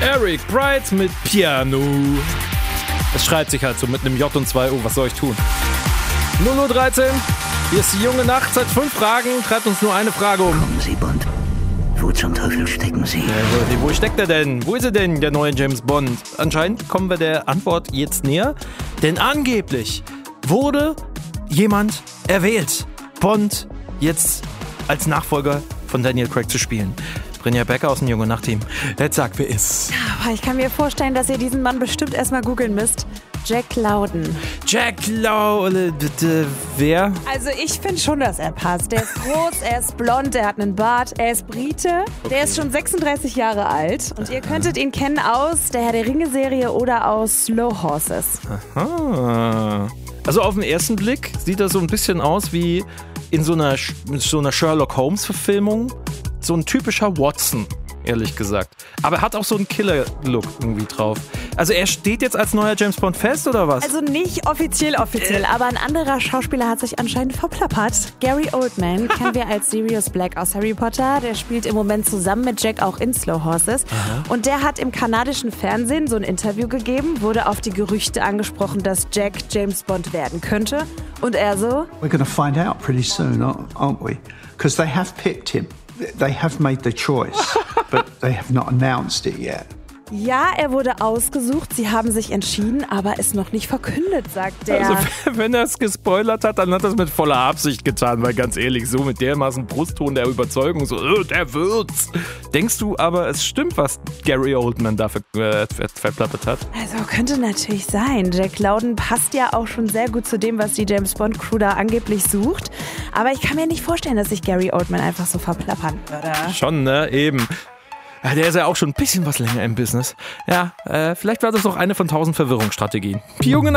Eric Bright mit Piano. Es schreit sich halt so mit einem J und 2 O. Was soll ich tun? 00:13. Hier ist die junge Nacht. Seit 5 Fragen. Treibt uns nur eine Frage um. Kommen Sie, Bond. Wo zum Teufel stecken Sie? Wo steckt er denn? Wo ist er denn, der neue James Bond? Anscheinend kommen wir der Antwort jetzt näher. Denn angeblich wurde jemand erwählt, Bond jetzt als Nachfolger von Daniel Craig zu spielen. Brynja Becker aus dem Junge Nacht-Team. Jetzt sagt, wer ist? Aber ich kann mir vorstellen, dass ihr diesen Mann bestimmt erstmal googeln müsst. Jack Lowden. Jack Lowden, wer? Also ich finde schon, dass er passt. Der ist groß, er ist blond, er hat einen Bart, er ist Brite. Der ist schon 36 Jahre alt. Und ihr könntet ihn kennen aus der Herr der Ringe-Serie oder aus Slow Horses. Aha. Also auf den ersten Blick sieht er so ein bisschen aus wie in so einer Sherlock Holmes-Verfilmung. So ein typischer Watson, ehrlich gesagt. Aber er hat auch so einen Killer-Look irgendwie drauf. Also er steht jetzt als neuer James Bond fest, oder was? Also nicht offiziell, aber ein anderer Schauspieler hat sich anscheinend verplappert. Gary Oldman kennen wir als Sirius Black aus Harry Potter. Der spielt im Moment zusammen mit Jack auch in Slow Horses. Aha. Und der hat im kanadischen Fernsehen so ein Interview gegeben, wurde auf die Gerüchte angesprochen, dass Jack James Bond werden könnte. Und er so: We're going to find out pretty soon, aren't we? Because they have picked him. They have made the choice, but they have not announced it yet. Ja, er wurde ausgesucht, sie haben sich entschieden, aber ist noch nicht verkündet, sagt der. Also wenn er es gespoilert hat, dann hat er es mit voller Absicht getan, weil ganz ehrlich, so mit dermaßen Brustton der Überzeugung, so, der wird's. Denkst du aber, es stimmt, was Gary Oldman da verplappert hat? Also könnte natürlich sein. Jack Lowden passt ja auch schon sehr gut zu dem, was die James-Bond-Crew da angeblich sucht. Aber ich kann mir nicht vorstellen, dass sich Gary Oldman einfach so verplappern würde. Schon, ne? Eben. Ja, der ist ja auch schon ein bisschen was länger im Business. Ja, vielleicht war das auch eine von 1000 Verwirrungsstrategien. Die junge